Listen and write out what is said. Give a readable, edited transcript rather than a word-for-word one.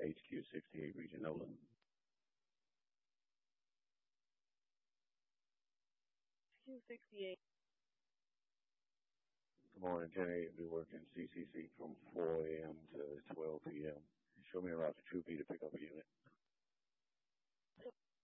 HQ68 Region Nolan. HQ68. Good morning, 10-8. Be working CCC from 4 a.m. to 12 p.m. Show me around to Troopy to pick up a unit.